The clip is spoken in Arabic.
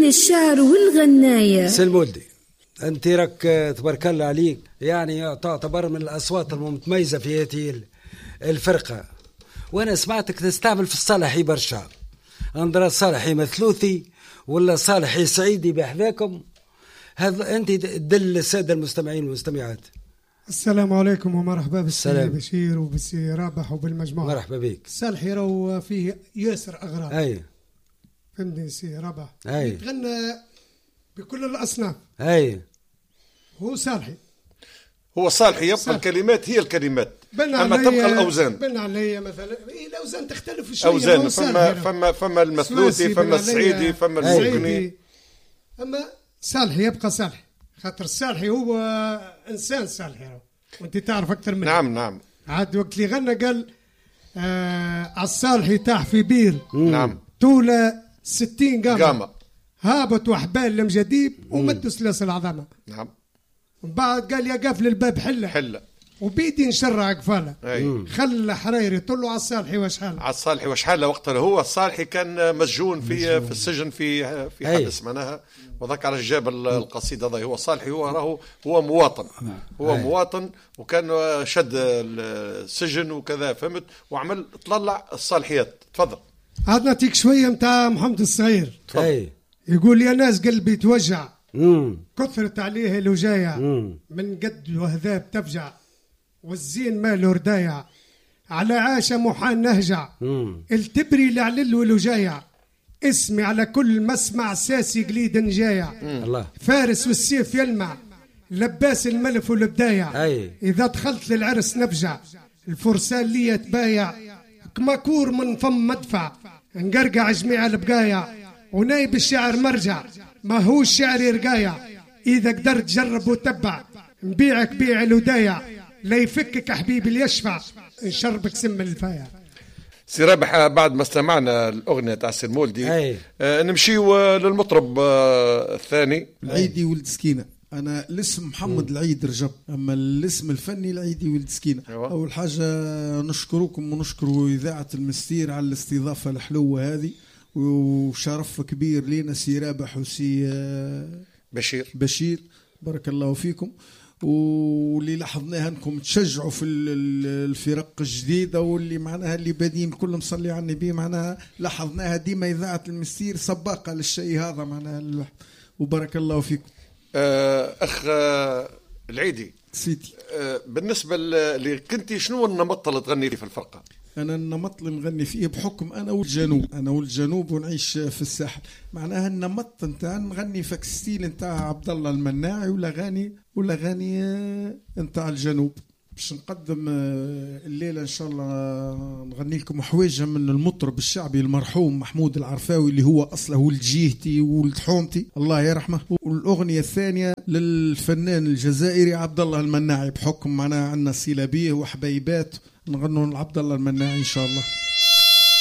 الشعر والغناية. سلمولدي انت راك تبارك الله عليك، يعني تعتبر من الاصوات المتميزه في هذه الفرقه، وانا سمعتك تستعمل في الصالحي برشا. اندرا صالحي مثلوثي ولا صالحي سعيدي بحذاكم؟ هذا انت تدل الساده المستمعين والمستمعات. السلام عليكم ومرحبا بالسي بشير وبالسي رابح وبالمجموعه. مرحبا بك. الصالحي راهو فيه ياسر اغراض. اي فهمتني سي رابح. يتغنى بكل الاصناف. اي هو صالحي، هو صالحي يبقى صالح. الكلمات هي الكلمات، اما تبقى الاوزان. بن عليا مثلا الاوزان تختلف شويه. اوزان فما المثلوثي، فما السعيدي، فما المغني. اما صالحي يبقى صالحي، خاطر الصالحي هو انسان صالحي، وانت تعرف اكثر منه. نعم. عاد وقت اللي غنى قال الصالحي تاح في بير. نعم. طوله 60 قامه. هابط وحبال لمجديب ومد سلاسل العظمه. نعم. من بعد قال يا قافل الباب حله وبيدي نشرع قفاله. خلى حريري طل له على الصالحي وشحال. على الصالحي وشحال وقتها هو الصالحي كان مسجون في السجن في حدث معناها، وذاك على الجاب القصيد هذا. هو الصالحي هو مواطن، هو مواطن، وكان شد السجن وكذا، فهمت، وعمل طلع الصالحيات. تفضل. عاد نعطيك شويه متاع محمد الصغير. تفضل. يقول يا ناس قلبي توجع، كثرت عليه الوجايع، من قد وهذاب تفجع، والزين ماله ردايع، على عاشة محان نهجع، التبري لعلل والوجايع، اسمي على كل مسمع ساسي قليد نجايع، فارس والسيف يلمع، لباس الملف والبدايع، إذا دخلت للعرس نفجع، الفرسان لي تبايع، كماكور من فم مدفع، نقرقع جميع البقايع، ونايب الشعر مرجع، ما هو الشعر يرقايع، إذا قدرت جرب وتبع، نبيعك بيع الودايع، لا يفكك حبيبي اللي يشفع، نشربك سم الفايع. سي رابح، بعد ما استمعنا الأغنية تاع سلمولدي نمشيو للمطرب الثاني العيدي ولد سكينة. أنا الاسم محمد العيد رجب، أما الاسم الفني العيدي ولد سكينة. أول حاجة نشكركم ونشكروا إذاعة المستير على الاستضافة الحلوة هذه، وشرف كبير لينا سي رابح وسي بشير، بارك الله فيكم. واللي لاحظناها انكم تشجعوا في الفرق الجديده، واللي معناها اللي بادين كل مصلي على النبي، معناها لاحظناها ديما اذاعه المستير سباقه للشيء هذا، معناها وبارك الله فيكم. اخ العيدي سيدي، بالنسبه اللي كنتي شنو النمط اللي تغني في الفرقه؟ أنا النمط اللي نغني فيه بحكم أنا والجنوب ونعيش في الساحل، معناها النمط نتاع نغني فك ستيل نتاع عبد الله المناعي، ولا غاني نتاع الجنوب. باش نقدم الليلة إن شاء الله نغني لكم حوايج من المطرب الشعبي المرحوم محمود العرفاوي، اللي هو أصله ولد جيهتي ولد حومتي الله يرحمه. والأغنية الثانية للفنان الجزائري عبد الله المناعي، بحكم معناها عندنا صلة بيه وحبيبات، نغنوا لعبد الله المناعي إن شاء الله.